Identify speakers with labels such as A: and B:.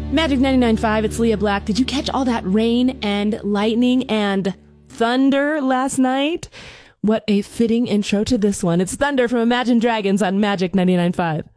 A: Magic 99.5, it's Leah Black. Did you catch all that rain and lightning and thunder last night? What a fitting intro to this one. It's Thunder from Imagine Dragons on Magic 99.5.